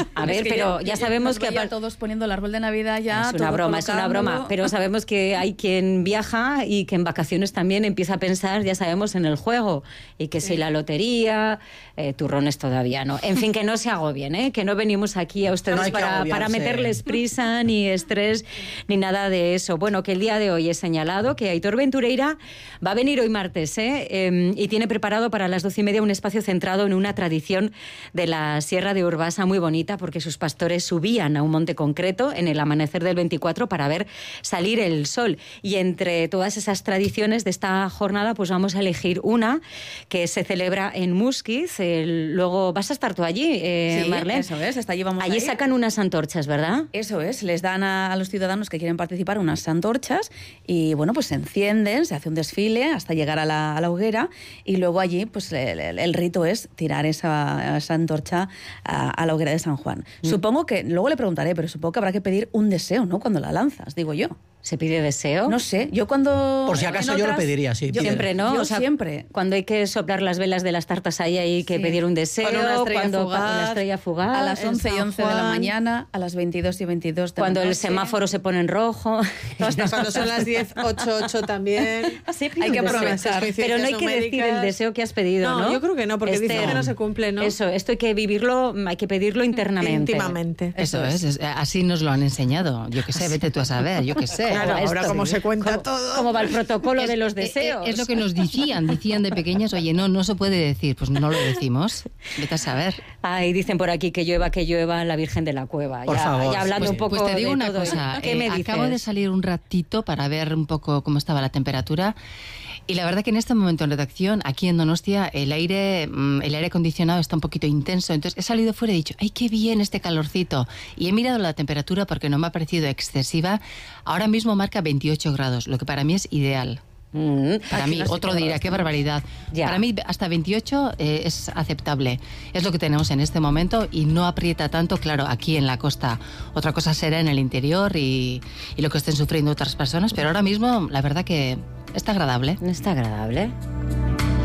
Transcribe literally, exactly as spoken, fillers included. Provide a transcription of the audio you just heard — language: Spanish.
A ver, pero ya sabemos que... Apart... todos poniendo el árbol de Navidad ya... Es una broma, es una broma. Pero sabemos que hay quien viaja y que en vacaciones también empieza a pensar, ya sabemos, en el juego. Y que sí. si la lotería, eh, turrones todavía no. En fin, que no se agobien, ¿eh? Que no venimos aquí a ustedes no para, para meterles prisa, ni estrés, ni nada de eso. Bueno, que el día de hoy he señalado que Aitor Ventureira va a venir hoy martes, ¿eh? Eh, y tiene preparado para las doce y media un espacio centrado en una tradición de la Sierra de Urbasa muy bonita, porque sus pastores subían a un monte concreto en el amanecer del veinticuatro para ver salir el sol. Y entre todas esas tradiciones de esta jornada, pues vamos a elegir una que se celebra en Musquiz. El, luego vas a estar tú allí, eh, sí, Marlene. Eso es, hasta allí vamos allí a ir. Sacan unas antorchas, ¿verdad? Eso es, les dan a, a los ciudadanos que quieren participar unas antorchas y bueno, pues se encienden, se hace un desfile hasta llegar a la, a la hoguera y luego allí pues el, el, el rito es tirar esa, esa antorcha a, a la hoguera de San Juan. Mm. Supongo que, luego le preguntaré, pero supongo que habrá que pedir un deseo, ¿no? Cuando la lanzas, digo yo. ¿Se pide deseo? No sé, yo cuando... Por si acaso yo otras, lo pediría, sí. Yo, siempre, ¿no? Yo o sea, siempre. Cuando hay que soplar las velas de las tartas ahí hay que sí. pedir un deseo. Con una estrella cuando fugaz, una estrella fugaz. A las once y once de la mañana, a las veintidós y veintidós de cuando la noche. el semáforo se pone en rojo. Hasta cuando son las diez, ocho, ocho también. Sí, hay que aprovechar. Pero no hay que numéricas. decir el deseo que has pedido, ¿no? No, yo creo que no, porque dicen que no se cumple, ¿no? Eso, esto hay que vivirlo, hay que pedirlo internamente. Íntimamente. Eso, Eso es. es, así nos lo han enseñado. Yo qué sé, vete tú a saber, yo qué sé. Claro, esto, ahora como se cuenta ¿Cómo, todo. ¿Cómo va el protocolo es, de los deseos? Es, es lo que nos decían, decían de pequeñas, oye, no, no se puede decir, pues no lo decimos, vete a saber. Ay, dicen por aquí que llueva, que llueva la Virgen de la Cueva. Por ya, favor. Ya hablando pues, un poco pues te digo de una todo. cosa, ¿Qué eh, me dices? Acabo de salir un ratito para ver un poco cómo estaba la temperatura. Y la verdad que en este momento en redacción, aquí en Donostia, el aire, el aire acondicionado está un poquito intenso. Entonces he salido fuera y he dicho, ¡ay, qué bien este calorcito! Y he mirado la temperatura porque no me ha parecido excesiva. Ahora mismo marca veintiocho grados, lo que para mí es ideal. Mm, para mí, no otro dirá, qué barbaridad. Ya. Para mí, hasta veintiocho eh, es aceptable. Es lo que tenemos en este momento y no aprieta tanto, claro, aquí en la costa. Otra cosa será en el interior y, y lo que estén sufriendo otras personas, pero ahora mismo, la verdad que está agradable. Está agradable.